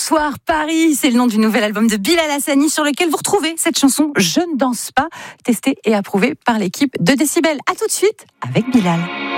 Bonsoir Paris, c'est le nom du nouvel album de Bilal Hassani sur lequel vous retrouvez cette chanson Je ne danse pas, testée et approuvée par l'équipe de Décibel. À tout de suite avec Bilal.